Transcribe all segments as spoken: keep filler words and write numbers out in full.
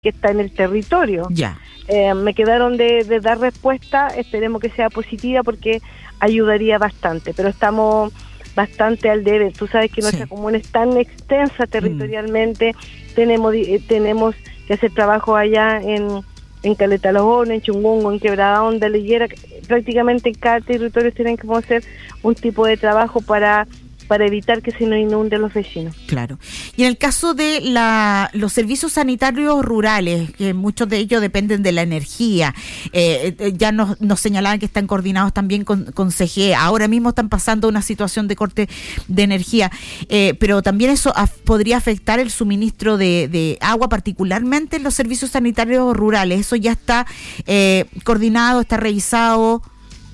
que está en el territorio. Ya. Eh, me quedaron de, de dar respuesta, esperemos que sea positiva porque ayudaría bastante, pero estamos bastante al debe. Tú sabes que nuestra sí. comuna es tan extensa territorialmente, mm. tenemos eh, tenemos que hacer trabajo allá en, en Caleta Los Hornos, en Chungungo, en Quebrada Honda, Liguera, prácticamente en cada territorio tienen que hacer un tipo de trabajo para para evitar que se nos inunden los vecinos. Claro. Y en el caso de la, los servicios sanitarios rurales, que muchos de ellos dependen de la energía, eh, eh, ya nos, nos señalaban que están coordinados también con, con C G E, ahora mismo están pasando una situación de corte de energía, eh, pero también eso af- podría afectar el suministro de, de agua, particularmente en los servicios sanitarios rurales. ¿Eso ya está eh, coordinado, está revisado?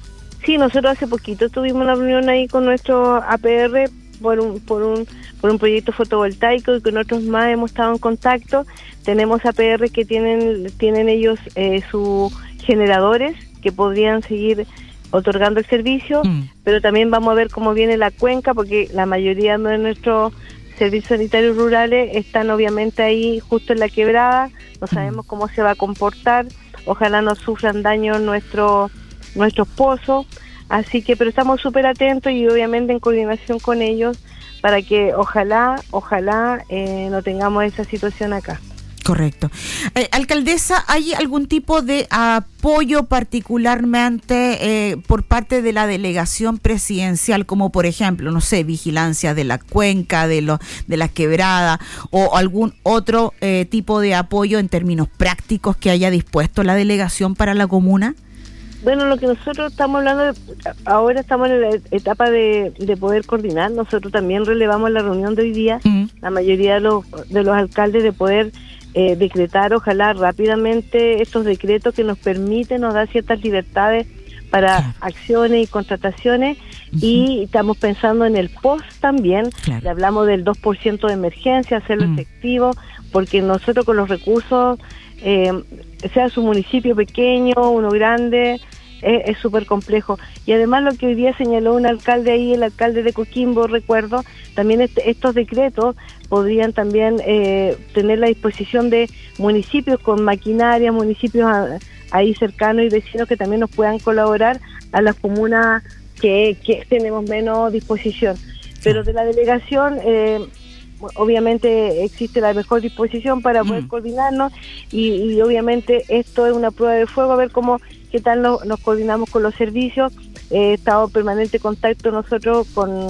Sí, nosotros hace poquito tuvimos una reunión ahí con nuestro A P R por un por un por un proyecto fotovoltaico y con otros más hemos estado en contacto. Tenemos A P R que tienen tienen ellos eh, sus generadores que podrían seguir otorgando el servicio, mm. pero también vamos a ver cómo viene la cuenca porque la mayoría de nuestros servicios sanitarios rurales están obviamente ahí justo en la quebrada, no sabemos mm. cómo se va a comportar, ojalá no sufran daño nuestros nuestros pozos, así que pero estamos súper atentos y obviamente en coordinación con ellos para que ojalá, ojalá eh, no tengamos esa situación acá. Correcto. Eh, alcaldesa, ¿hay algún tipo de apoyo particularmente eh, por parte de la delegación presidencial, como por ejemplo, no sé, vigilancia de la cuenca, de, lo, de la quebrada o algún otro eh, tipo de apoyo en términos prácticos que haya dispuesto la delegación para la comuna? Bueno, lo que nosotros estamos hablando, de, ahora estamos en la etapa de, de poder coordinar. Nosotros también relevamos la reunión de hoy día, mm. la mayoría de los, de los alcaldes de poder eh, decretar, ojalá rápidamente, estos decretos que nos permiten, nos da ciertas libertades para claro. acciones y contrataciones, uh-huh. y estamos pensando en el post también, claro. le hablamos del dos por ciento de emergencia, hacerlo mm. efectivo, porque nosotros con los recursos, eh, sea su municipio pequeño, uno grande, es súper complejo. Y además lo que hoy día señaló un alcalde ahí, el alcalde de Coquimbo, recuerdo, también este, estos decretos podrían también eh, tener la disposición de municipios con maquinaria, municipios a, ahí cercanos y vecinos que también nos puedan colaborar a las comunas que, que tenemos menos disposición. Pero de la delegación, eh, obviamente existe la mejor disposición para poder mm. coordinarnos y, y obviamente esto es una prueba de fuego, a ver cómo qué tal nos, nos coordinamos con los servicios. He estado en permanente contacto nosotros con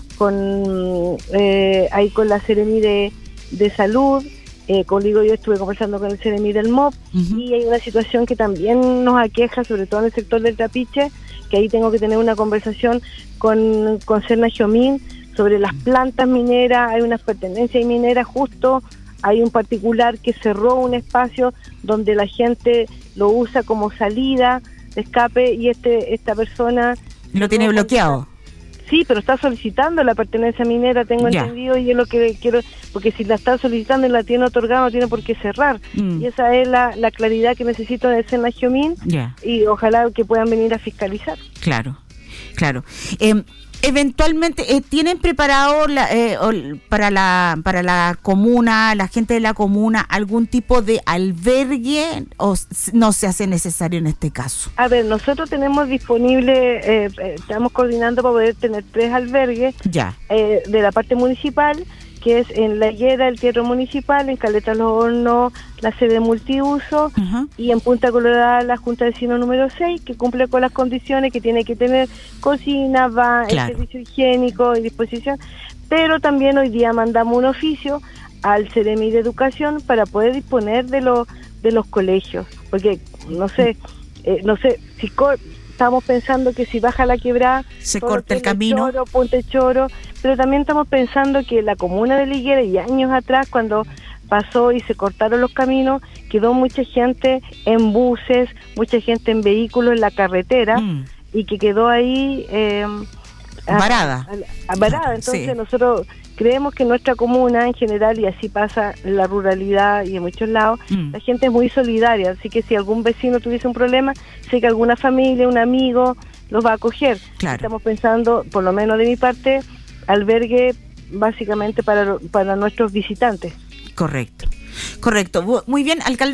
con eh, ahí con la Seremi de, de Salud, eh, conmigo yo estuve conversando con el Seremi del M O P, uh-huh. y hay una situación que también nos aqueja, sobre todo en el sector del Trapiche, que ahí tengo que tener una conversación con, con Serna Giomín sobre las plantas mineras. Hay unas pertenencias mineras justo, hay un particular que cerró un espacio donde la gente lo usa como salida de escape y este esta persona... ¿Lo tiene bloqueado? Sí, pero está solicitando la pertenencia minera, tengo ya. entendido, y es lo que quiero, porque si la está solicitando y la tiene otorgada, no tiene por qué cerrar. Mm. Y esa es la, la claridad que necesito de Serna Giomín, yeah. y ojalá que puedan venir a fiscalizar. Claro, claro. Eh, eventualmente, eh, ¿tienen preparado la, eh, para la para la comuna, la gente de la comuna, algún tipo de albergue o no se hace necesario en este caso? A ver, nosotros tenemos disponible, eh, estamos coordinando para poder tener tres albergues ya. eh, de la parte municipal, que es en La Higuera, el Teatro Municipal, en Caleta Los Hornos, la sede multiuso, uh-huh. y en Punta Colorada, la Junta de Vecinos número seis, que cumple con las condiciones que tiene que tener cocina, va, claro. el servicio higiénico y disposición, pero también hoy día mandamos un oficio al Seremi de Educación para poder disponer de los de los colegios, porque no sé, eh, no sé, si co- estamos pensando que si baja la quebrada se corta el camino, Choro, Puente Choro, pero también estamos pensando que la comuna de Liguera, y años atrás cuando pasó y se cortaron los caminos, quedó mucha gente en buses, mucha gente en vehículos en la carretera, mm. y que quedó ahí eh, varada, a, a, a varada. Entonces sí. nosotros creemos que nuestra comuna en general, y así pasa en la ruralidad y en muchos lados, mm. la gente es muy solidaria, así que si algún vecino tuviese un problema, sé que alguna familia, un amigo los va a acoger. Claro. Estamos pensando, por lo menos de mi parte, albergue básicamente para, para nuestros visitantes. Correcto. Correcto. Muy bien, alcalde.